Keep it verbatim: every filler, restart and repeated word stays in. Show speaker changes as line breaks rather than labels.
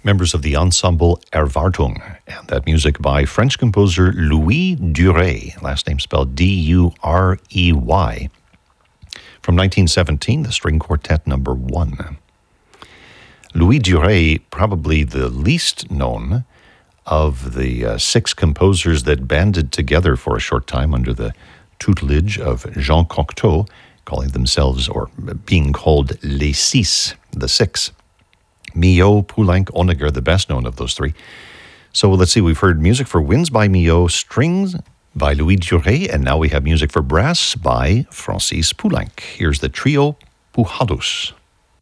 members of the ensemble Erwartung, and that music by French composer Louis Durey, last name spelled D U R E Y, from nineteen seventeen, the String Quartet number one. Louis Durey, probably the least known of the uh, six composers that banded together for a short time under the tutelage of Jean Cocteau, calling themselves, or being called Les Six, the Six. Milhaud, Poulenc, Honegger, the best known of those three. So let's see, we've heard music for winds by Milhaud, strings by Louis Durey, and now we have music for brass by Francis Poulenc. Here's the trio Pujados.